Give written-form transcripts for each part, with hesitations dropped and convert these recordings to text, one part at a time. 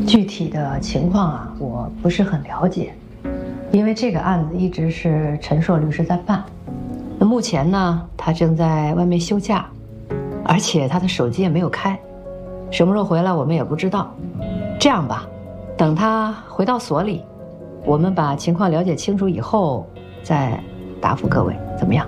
具体的情况啊，我不是很了解，因为这个案子一直是陈硕律师在办。那目前呢，他正在外面休假，而且他的手机也没有开，什么时候回来我们也不知道。这样吧，等他回到所里，我们把情况了解清楚以后再答复各位，怎么样？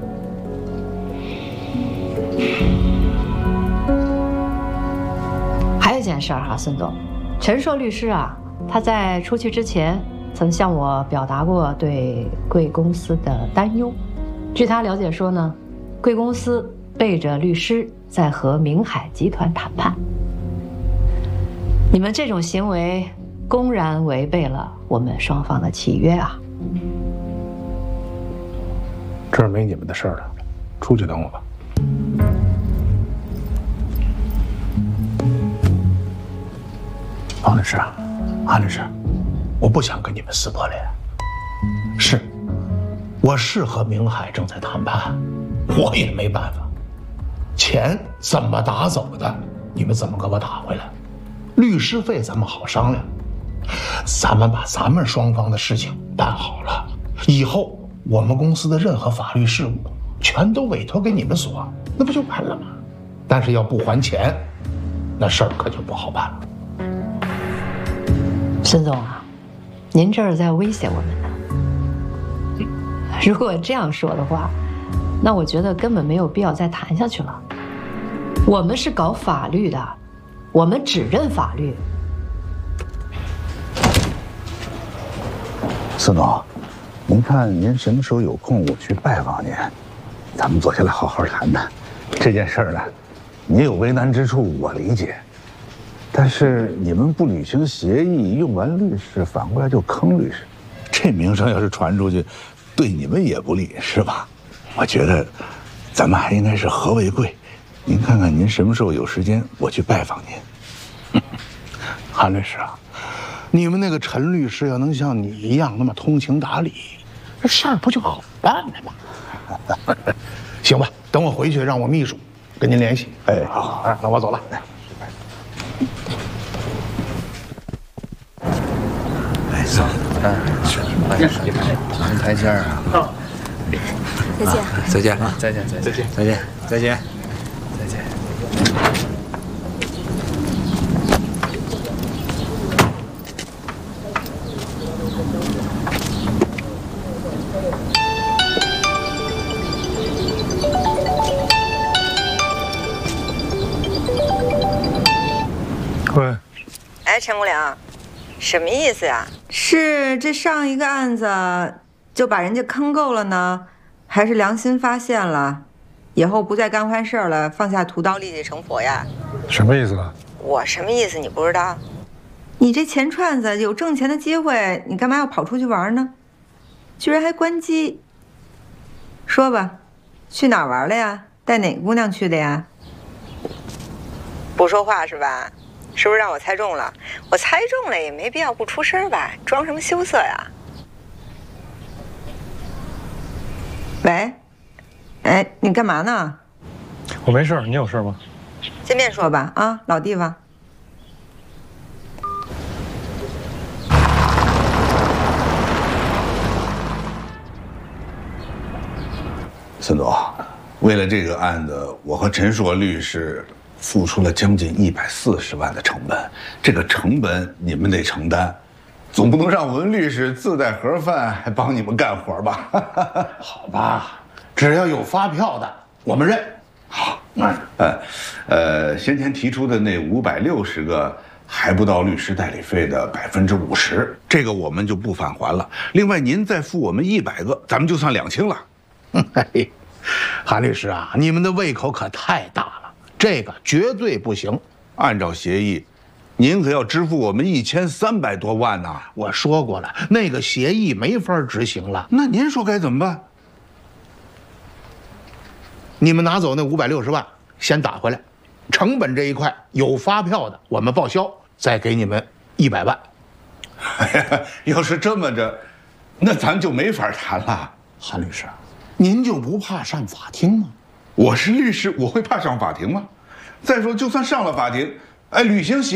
还有一件事儿哈，孙总。陈硕律师啊，他在出去之前曾向我表达过对贵公司的担忧。据他了解说呢，贵公司背着律师在和明海集团谈判。你们这种行为公然违背了我们双方的契约啊！ 这儿没你们的事儿了，出去等我吧。王律师，韩律师，我不想跟你们撕破脸。是，我是和明海正在谈判，我也没办法。钱怎么打走的，你们怎么给我打回来？律师费咱们好商量，咱们把咱们双方的事情办好了，以后我们公司的任何法律事务全都委托给你们所，那不就完了吗？但是要不还钱，那事儿可就不好办了。 孙总啊，您这是在威胁我们呢。如果这样说的话，那我觉得根本没有必要再谈下去了。我们是搞法律的，我们只认法律。 孙总，您看您什么时候有空，我去拜访您，咱们坐下来好好谈谈这件事儿呢。你有为难之处，我理解。但是你们不履行协议，用完律师，反过来就坑律师，这名声要是传出去，对你们也不利，是吧？我觉得，咱们还应该是和为贵。您看看您什么时候有时间，我去拜访您。 韩律师啊，你们那个陈律师要能像你一样那么通情达理，这事儿不就好办了吗？行吧，等我回去，让我秘书跟您联系。 哎，好， 那我走了。 走，是，您拍线啊。好，再见啊！再见，再见，再见，再见，再见。 喂， 哎，陈木良，什么意思呀？是这上一个案子就把人家坑够了呢，还是良心发现了，以后不再干坏事了，放下屠刀立地成佛呀？ 什么意思啊？ 我什么意思你不知道？你这钱串子有挣钱的机会，你干嘛要跑出去玩呢？居然还关机。说吧，去哪儿玩了呀？带哪个姑娘去的呀？不说话是吧？是不是让我猜中了？我猜中了也没必要不出声吧，装什么羞涩呀？喂，哎，你干嘛呢？ 我没事，你有事吗？ 见面说吧，啊，老地方。 孙总，为了这个案子，我和陈硕律师付出了将近140万的成本，这个成本你们得承担，总不能让我们律师自带盒饭还帮你们干活吧？ 好吧，只要有发票的，我们认。 好，先前提出的那560个还不到律师代理费的50%，这个我们就不返还了。另外，您再付我们100个，咱们就算两清了。 嘿，韩律师啊，你们的胃口可太大了，这个绝对不行。 按照协议，您可要支付我们1300多万呢。 我说过了，那个协议没法执行了。 那您说该怎么办？ 你们拿走那560万，先打回来，成本这一块有发票的我们报销，再给你们100万。 哎呀，要是这么着，那咱就没法谈了。 韩律师，您就不怕上法庭吗？ 我是律师，我会怕上法庭吗？再说，就算上了法庭，履行协